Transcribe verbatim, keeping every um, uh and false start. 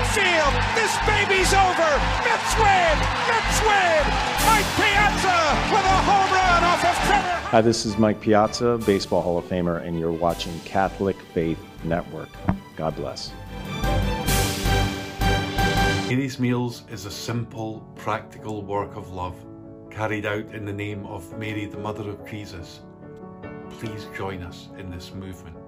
field. This baby's over. Mets win. Mets win. Mike Piazza with a home run off of Trevor. Hi, this is Mike Piazza, Baseball Hall of Famer, and you're watching Catholic Faith Network. God bless. Mary's Meals is a simple, practical work of love carried out in the name of Mary, the Mother of Jesus. Please join us in this movement.